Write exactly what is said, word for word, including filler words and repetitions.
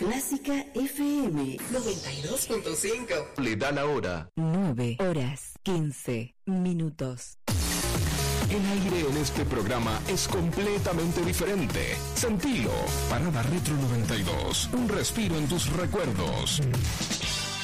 Clásica F M noventa y dos punto cinco. Le da la hora. nueve horas quince minutos. El aire en este programa es completamente diferente. Sentilo. Parada Retro noventa y dos. Un respiro en tus recuerdos.